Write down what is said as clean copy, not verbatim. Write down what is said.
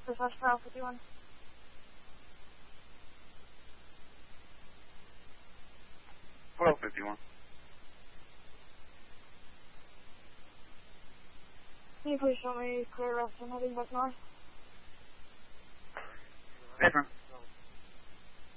Dispatch for Alpha 51. For Alpha 51. Can you please show me clear rest and heading back north? Different.